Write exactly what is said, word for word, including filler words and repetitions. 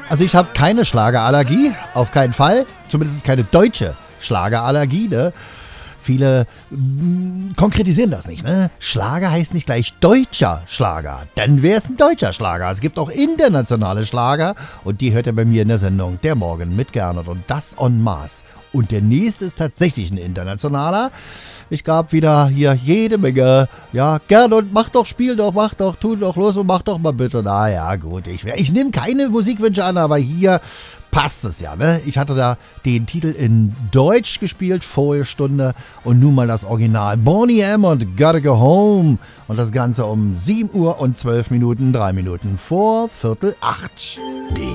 Also ich habe keine Schlagerallergie, auf keinen Fall. Zumindest keine deutsche Schlagerallergie, ne? Viele mh, konkretisieren das nicht, ne? Schlager heißt nicht gleich deutscher Schlager. Dann wäre es ein deutscher Schlager. Es gibt auch internationale Schlager und die hört ihr bei mir in der Sendung Der Morgen mit Gernot und das en masse. Und der nächste ist tatsächlich ein internationaler. Ich gab wieder hier jede Menge. Ja, Gernot, mach doch, spiel doch, mach doch, tu doch los und mach doch mal bitte. Na ja, gut, ich, ich nehme keine Musikwünsche an, aber hier passt es ja, ne? Ich hatte da den Titel in Deutsch gespielt, vorige Stunde, und nun mal das Original. Boney M. und Gotta Go Home. Und das Ganze um sieben Uhr und zwölf Minuten, drei Minuten vor Viertel acht. Die